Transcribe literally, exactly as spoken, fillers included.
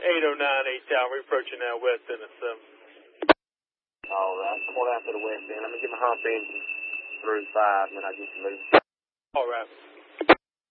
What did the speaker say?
eight oh nine, eight Tower. We're approaching now west in the seven. All right, come on out to the west end. Let me get my hump engine through five, and then I get you loose. All right.